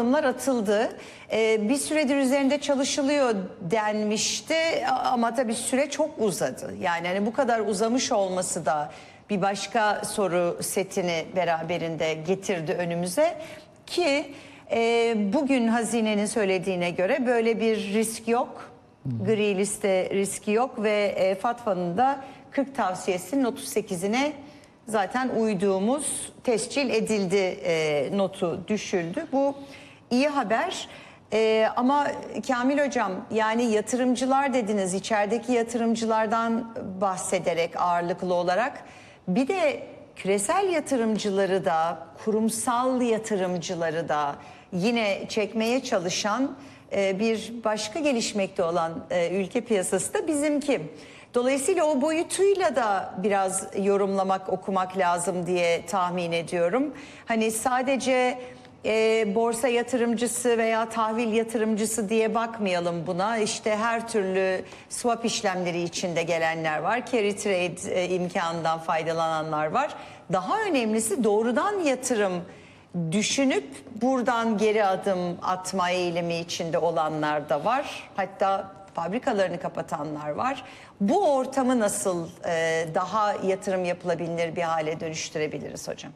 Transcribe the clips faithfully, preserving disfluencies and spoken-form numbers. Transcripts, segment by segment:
adımlar atıldı. Ee, bir süredir üzerinde çalışılıyor denmişti ama tabii süre çok uzadı. Yani hani bu kadar uzamış olması da bir başka soru setini beraberinde getirdi önümüze ki e, bugün hazinenin söylediğine göre böyle bir risk yok. Gri liste riski yok ve e, Fatfa'nın da kırk tavsiyesinin otuz sekizine zaten uyduğumuz tescil edildi e, notu düşüldü. Bu iyi haber. E, ama Kamil Hocam, yani yatırımcılar dediniz, içerideki yatırımcılardan bahsederek ağırlıklı olarak bir de küresel yatırımcıları da, kurumsal yatırımcıları da yine çekmeye çalışan e, bir başka gelişmekte olan e, ülke piyasası da bizimki. Dolayısıyla o boyutuyla da biraz yorumlamak, okumak lazım diye tahmin ediyorum. Hani sadece e, borsa yatırımcısı veya tahvil yatırımcısı diye bakmayalım buna. İşte her türlü swap işlemleri içinde gelenler var. Carry trade e, imkanından faydalananlar var. Daha önemlisi doğrudan yatırım düşünüp buradan geri adım atma eğilimi içinde olanlar da var. Hatta fabrikalarını kapatanlar var. Bu ortamı nasıl e, daha yatırım yapılabilir bir hale dönüştürebiliriz hocam?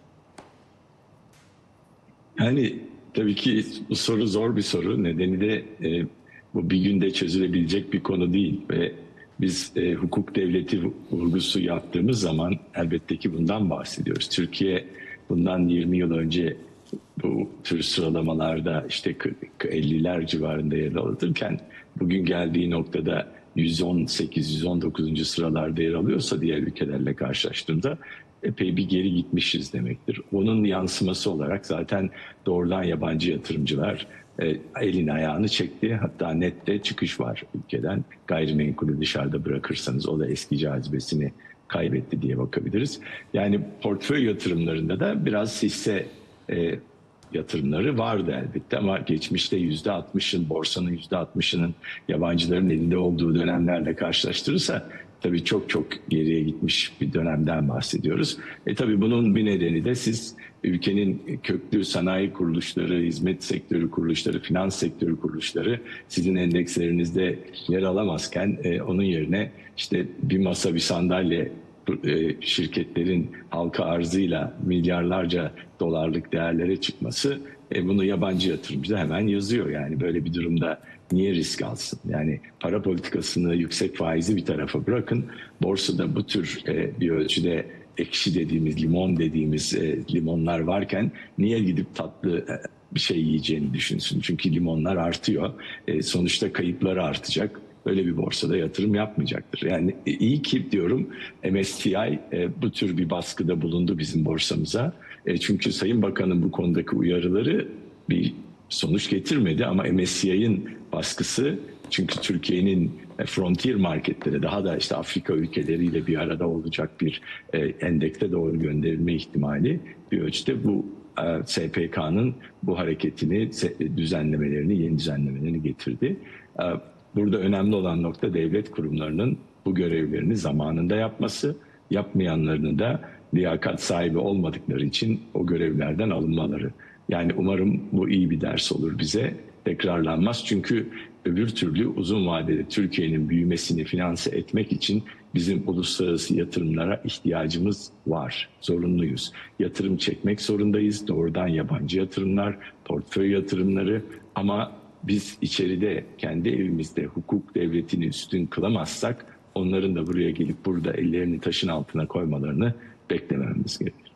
Yani tabii ki bu soru zor bir soru. Nedeni de e, bu bir günde çözülebilecek bir konu değil ve biz e, hukuk devleti vurgusu yaptığımız zaman elbette ki bundan bahsediyoruz. Türkiye bundan yirmi yıl önce bu tür sıralamalarda işte elliler civarında yer alırken bugün geldiği noktada yüz on sekiz yüz on dokuzuncu sıralarda yer alıyorsa diğer ülkelerle karşılaştığında epey bir geri gitmişiz demektir. Onun yansıması olarak zaten doğrudan yabancı yatırımcılar e, elini ayağını çekti. Hatta nette çıkış var ülkeden. Gayrimenkulü dışarıda bırakırsanız o da eski cazibesini kaybetti diye bakabiliriz. Yani portföy yatırımlarında da biraz hisse e, yatırımları vardı elbette ama geçmişte yüzde altmışın, borsanın yüzde altmışının yabancıların elinde olduğu dönemlerle karşılaştırırsa tabii çok çok geriye gitmiş bir dönemden bahsediyoruz. E tabii bunun bir nedeni de siz ülkenin köklü sanayi kuruluşları, hizmet sektörü kuruluşları, finans sektörü kuruluşları sizin endekslerinizde yer alamazken e, onun yerine işte bir masa bir sandalye e, şirketlerin halka arzıyla milyarlarca dolarlık değerlere çıkması e, bunu yabancı yatırımcı da hemen yazıyor. Yani böyle bir durumda niye risk alsın? Yani para politikasını, yüksek faizi bir tarafa bırakın. Borsada bu tür e, bir ölçüde ekşi dediğimiz, limon dediğimiz e, limonlar varken niye gidip tatlı e, bir şey yiyeceğini düşünsün? Çünkü limonlar artıyor. E, sonuçta kayıpları artacak. Öyle bir borsada yatırım yapmayacaktır. Yani e, iyi ki diyorum M S C I e, bu tür bir baskıda bulundu bizim borsamıza. E, çünkü Sayın Bakan'ın bu konudaki uyarıları bir sonuç getirmedi ama M S C I'nin baskısı, çünkü Türkiye'nin frontier marketlere daha da işte Afrika ülkeleriyle bir arada olacak bir e, endekse doğru gönderilme ihtimali bir ölçüde bu e, S P K'nın bu hareketini, düzenlemelerini, yeni düzenlemelerini getirdi. E, burada önemli olan nokta devlet kurumlarının bu görevlerini zamanında yapması, yapmayanlarını da liyakat sahibi olmadıkları için o görevlerden alınmaları. Yani umarım bu iyi bir ders olur bize, tekrarlanmaz. Çünkü öbür türlü uzun vadede Türkiye'nin büyümesini finanse etmek için bizim uluslararası yatırımlara ihtiyacımız var, zorunluyuz. Yatırım çekmek zorundayız, doğrudan yabancı yatırımlar, portföy yatırımları, ama biz içeride kendi evimizde hukuk devletini üstün kılamazsak onların da buraya gelip burada ellerini taşın altına koymalarını beklememiz gerekir.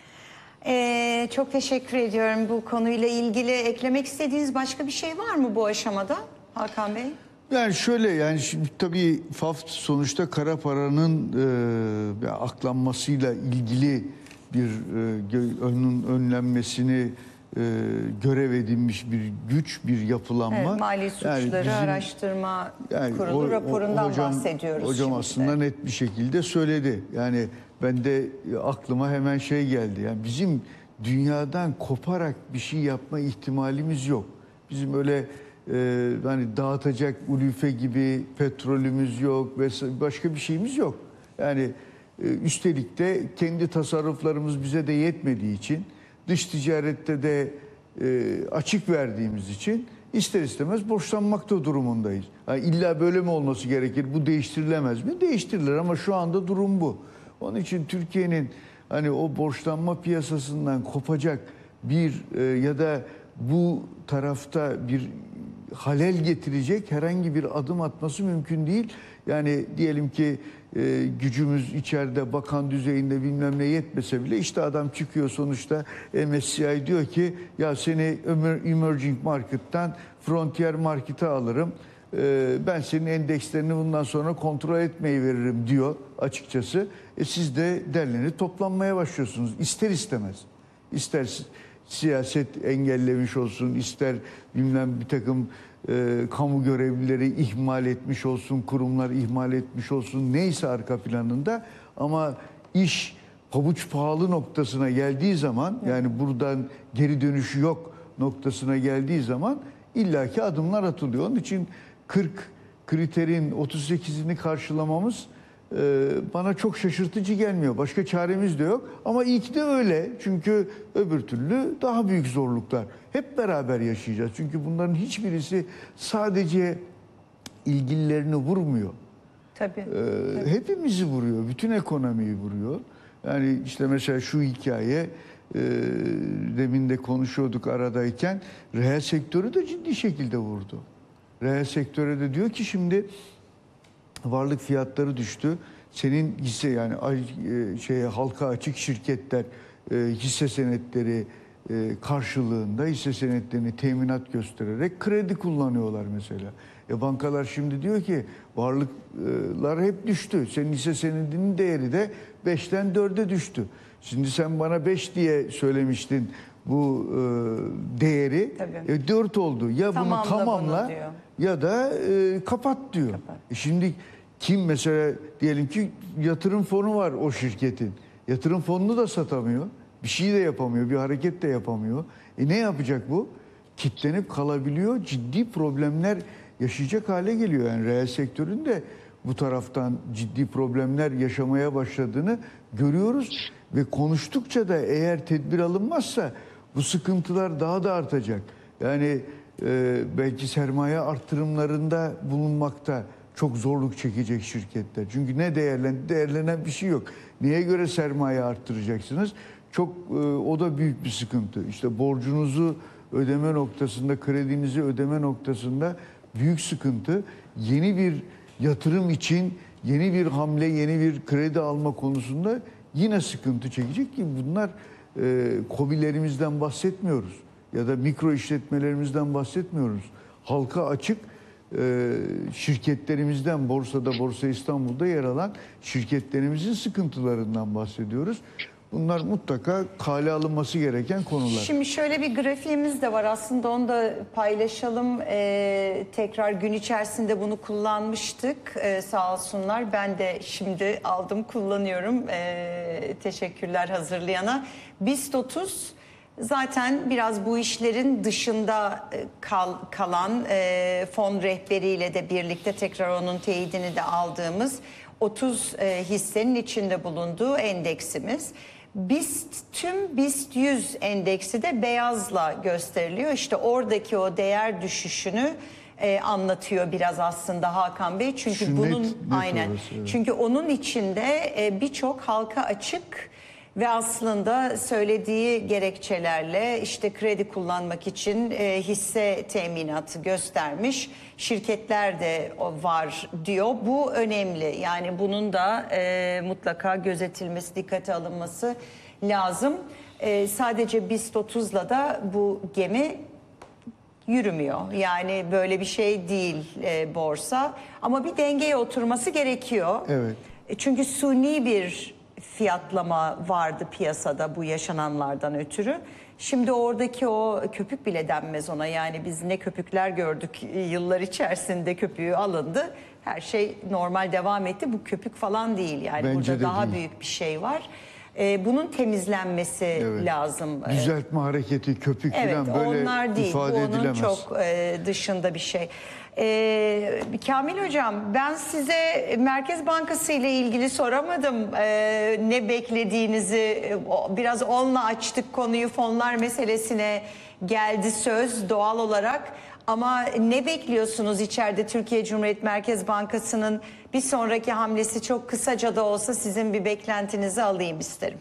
Ee, çok teşekkür ediyorum. Bu konuyla ilgili eklemek istediğiniz başka bir şey var mı bu aşamada Hakan Bey? Yani şöyle, yani şimdi tabii F A F sonuçta kara paranın e, aklanmasıyla ilgili bir e, onun önlenmesini e, görev edinmiş bir güç, bir yapılanma. Evet, Mali Suçları yani bizim, Araştırma yani Kurulu o, raporundan o, hocam, bahsediyoruz. Hocam şimdi aslında de. net bir şekilde söyledi. Yani ben de aklıma hemen şey geldi. Yani bizim dünyadan koparak bir şey yapma ihtimalimiz yok. Bizim öyle e, hani dağıtacak ulufe gibi petrolümüz yok ve başka bir şeyimiz yok. Yani e, üstelik de kendi tasarruflarımız bize de yetmediği için dış ticarette de e, açık verdiğimiz için ister istemez borçlanmakta durumundayız. Yani illa böyle mi olması gerekir? Bu değiştirilemez mi? Değiştirilir ama şu anda durum bu. Onun için Türkiye'nin hani o borçlanma piyasasından kopacak bir e, ya da bu tarafta bir halel getirecek herhangi bir adım atması mümkün değil. Yani diyelim ki e, gücümüz içeride bakan düzeyinde bilmem ne yetmese bile işte adam çıkıyor sonuçta M S C I diyor ki ya seni emerging market'tan frontier market'a alırım. E, ben senin endekslerini bundan sonra kontrol etmeyi veririm diyor açıkçası. E, siz de derlenip toplanmaya başlıyorsunuz ister istemez. İster siyaset engellemiş olsun, ister bilmem bir takım e, kamu görevlileri ihmal etmiş olsun, kurumlar ihmal etmiş olsun, neyse arka planında, ama iş pabuç pahalı noktasına geldiği zaman, yani buradan geri dönüşü yok noktasına geldiği zaman illaki adımlar atılıyor. Onun için kırk kriterin otuz sekizini karşılamamız bana çok şaşırtıcı gelmiyor. Başka çaremiz de yok. Ama iyi ki de öyle. Çünkü öbür türlü daha büyük zorluklar hep beraber yaşayacağız. Çünkü bunların hiçbirisi sadece ilgililerini vurmuyor. Tabii. Ee, Tabii. Hepimizi vuruyor. Bütün ekonomiyi vuruyor. Yani işte mesela şu hikaye, e, demin de konuşuyorduk aradayken, reel sektörü de ciddi şekilde vurdu. Reel sektöre de diyor ki şimdi varlık fiyatları düştü. Senin hisse, yani şeye halka açık şirketler e, hisse senetleri e, karşılığında hisse senetlerini teminat göstererek kredi kullanıyorlar mesela. E bankalar şimdi diyor ki varlıklar hep düştü. Senin hisse senedinin değeri de beşten dörde düştü. Şimdi sen bana beş diye söylemiştin bu e, değeri. E, dört oldu. Ya Tamamla bunu tamamla bunu ya da e, kapat diyor. Kapat. E şimdi kim mesela, diyelim ki yatırım fonu var o şirketin. Yatırım fonunu da satamıyor. Bir şey de yapamıyor, bir hareket de yapamıyor. E ne yapacak bu? Kitlenip kalabiliyor. Ciddi problemler yaşayacak hale geliyor. Yani reel sektörün de bu taraftan ciddi problemler yaşamaya başladığını görüyoruz. Ve konuştukça da eğer tedbir alınmazsa bu sıkıntılar daha da artacak. Yani e, belki sermaye artırımlarında bulunmakta çok zorluk çekecek şirketler. Çünkü ne değerlen, değerlenen bir şey yok. Neye göre sermaye arttıracaksınız? Çok e, o da büyük bir sıkıntı. İşte borcunuzu ödeme noktasında, kredinizi ödeme noktasında büyük sıkıntı. Yeni bir yatırım için yeni bir hamle, yeni bir kredi alma konusunda yine sıkıntı çekecek ki bunlar e, KOBİ'lerimizden bahsetmiyoruz. Ya da mikro işletmelerimizden bahsetmiyoruz. Halka açık e, şirketlerimizden, borsada, Borsa İstanbul'da yer alan şirketlerimizin sıkıntılarından bahsediyoruz. Bunlar mutlaka kale alınması gereken konular. Şimdi şöyle bir grafiğimiz de var, aslında onu da paylaşalım. Ee, tekrar gün içerisinde bunu kullanmıştık, ee, sağ olsunlar. Ben de şimdi aldım, kullanıyorum. Ee, teşekkürler hazırlayana. BIST otuz zaten biraz bu işlerin dışında kal, kalan e, fon rehberiyle de birlikte tekrar onun teyidini de aldığımız otuz e, hissenin içinde bulunduğu endeksimiz. BIST, tüm BIST yüz endeksi de beyazla gösteriliyor. İşte oradaki o değer düşüşünü e, anlatıyor biraz aslında Hakan Bey. Çünkü Şu bunun net, net aynen. Orası, evet. Çünkü onun içinde e, birçok halka açık ve aslında söylediği gerekçelerle işte kredi kullanmak için e, hisse teminatı göstermiş şirketler de var diyor. Bu önemli. Yani bunun da e, mutlaka gözetilmesi, dikkate alınması lazım. E, sadece BIST otuzla da bu gemi yürümüyor. Yani böyle bir şey değil e, borsa. Ama bir dengeye oturması gerekiyor. Evet. E, çünkü suni bir fiyatlama vardı piyasada bu yaşananlardan ötürü. Şimdi oradaki o köpük bile denmez ona. Yani biz ne köpükler gördük yıllar içerisinde, köpüğü alındı. Her şey normal devam etti. Bu köpük falan değil. Yani Bence burada de daha değil. büyük bir şey var. Ee, bunun temizlenmesi Evet. lazım. Düzeltme hareketi, köpük Evet, falan böyle onlar değil. ifade Bu onun edilemez. çok e, dışında bir şey. E, Kamil Hocam, ben size Merkez Bankası ile ilgili soramadım. E, ne beklediğinizi, e, biraz onunla açtık konuyu, fonlar meselesine geldi söz doğal olarak. Ama ne bekliyorsunuz içeride? Türkiye Cumhuriyet Merkez Bankası'nın bir sonraki hamlesi, çok kısaca da olsa sizin bir beklentinizi alayım isterim.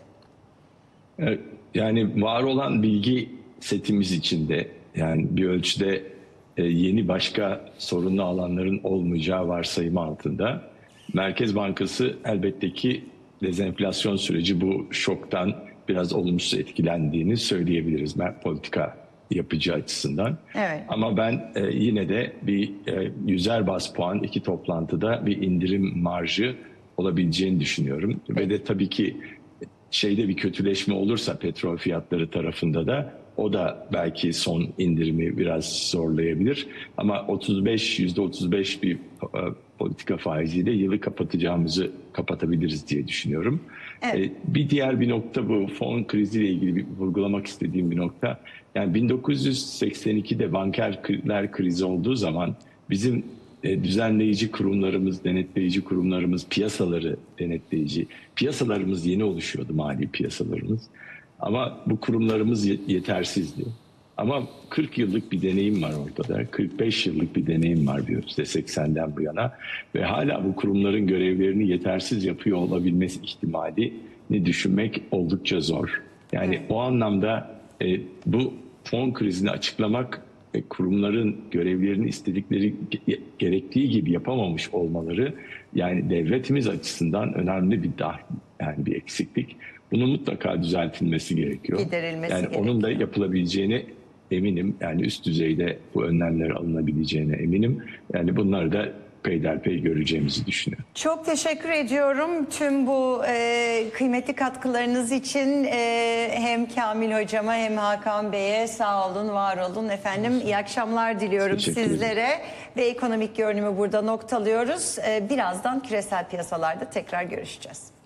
Evet, yani var olan bilgi setimiz içinde, yani bir ölçüde e, yeni başka sorunlu alanların olmayacağı varsayımı altında Merkez Bankası elbette ki dezenflasyon süreci bu şoktan biraz olumsuz etkilendiğini söyleyebiliriz politika yapıcı açısından. Evet. Ama ben e, yine de bir e, yüzer baz puan iki toplantıda bir indirim marjı olabileceğini düşünüyorum. Evet. Ve de tabii ki şeyde bir kötüleşme olursa petrol fiyatları tarafında da o da belki son indirimi biraz zorlayabilir. Ama otuz beş yüzde otuz beş bir e, politika faiziyle yılı kapatacağımızı kapatabiliriz diye düşünüyorum. Evet. E, bir diğer bir nokta, bu fon kriziyle ilgili bir, vurgulamak istediğim bir nokta. Yani bin dokuz yüz seksen ikide bankerler krizi olduğu zaman bizim e, düzenleyici kurumlarımız, denetleyici kurumlarımız, piyasaları denetleyici, piyasalarımız yeni oluşuyordu, mali piyasalarımız. Ama bu kurumlarımız yetersizdi. Ama kırk yıllık bir deneyim var ortada. kırk beş yıllık bir deneyim var bir yüzde seksenden bu yana. Ve hala bu kurumların görevlerini yetersiz yapıyor olabilmesi ihtimalini düşünmek oldukça zor. Yani evet. O anlamda e, bu fon krizini açıklamak, e, kurumların görevlerini istedikleri gerektiği gibi yapamamış olmaları, yani devletimiz açısından önemli bir dah, yani bir eksiklik. Bunun mutlaka düzeltilmesi gerekiyor. Giderilmesi yani gerekiyor. Onun da yapılabileceğine eminim. Yani üst düzeyde bu önlemler alınabileceğine eminim. Yani bunları da peyderpey göreceğimizi düşünüyorum. Çok teşekkür ediyorum tüm bu e, kıymetli katkılarınız için. E, hem Kamil Hocama hem Hakan Bey'e sağ olun, var olun efendim. İyi akşamlar diliyorum sizlere. Ve ekonomik görünümü burada noktalıyoruz. E, birazdan küresel piyasalarda tekrar görüşeceğiz.